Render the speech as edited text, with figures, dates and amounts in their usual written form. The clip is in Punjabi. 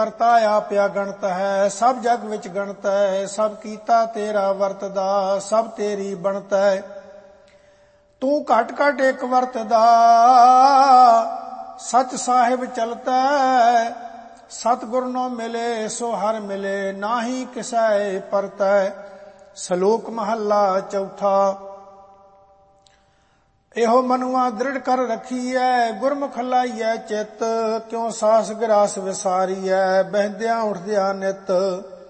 ਕਰਤਾ ਆਪਿਆ ਗਣਤ ਹੈ, ਸਭ ਜਗ ਵਿੱਚ ਗਣਤ ਹੈ। ਸਭ ਕੀਤਾ ਤੇਰਾ ਵਰਤਦਾ, ਸਭ ਤੇਰੀ ਬਣਤ ਹੈ। ਤੂੰ ਘਟ ਘਟ ਇੱਕ ਵਰਤਦਾ, ਸਚ ਸਾਹਿਬ ਚਲਤਾ। ਸਤਿਗੁਰ ਨੋ ਮਿਲੇ ਸੋ ਹਰ ਮਿਲੇ, ਨਾਹੀ ਕਿਸੈ ਪਰਤੈ। ਸ਼ਲੋਕ ਮਹੱਲਾ ਚੌਥਾ। ਇਹੋ ਮਨੁਆ ਦ੍ਰਿੜ ਕਰ ਰਖੀਐ, ਗੁਰਮੁਖ ਲਾਈਐ ਚਿੱਤ। ਕਿਉ ਸਾਸ ਗਰਾਸ ਵਿਸਾਰੀਐ, ਬਹਿੰਦਿਆਂ ਉੱਠਦਿਆਂ ਨਿਤ।